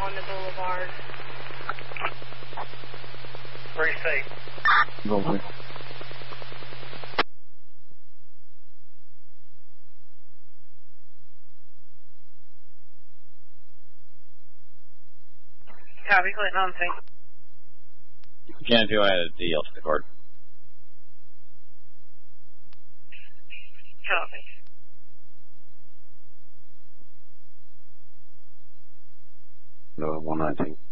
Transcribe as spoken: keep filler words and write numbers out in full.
on the boulevard. Very safe. Lovely. Copy, Clinton on scene. Jan two, I had a D L to the court. Copy. No, one nineteen.